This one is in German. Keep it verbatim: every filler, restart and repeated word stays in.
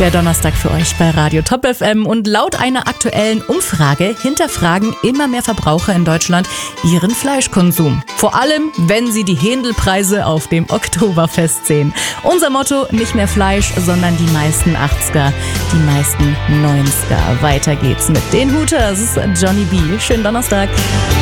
Der Donnerstag für euch bei Radio Top F M, und laut einer aktuellen Umfrage hinterfragen immer mehr Verbraucher in Deutschland ihren Fleischkonsum. Vor allem, wenn sie die Händelpreise auf dem Oktoberfest sehen. Unser Motto: nicht mehr Fleisch, sondern die meisten achtziger, die meisten neunziger. Weiter geht's mit den Hooters. Johnny B. Schönen Donnerstag.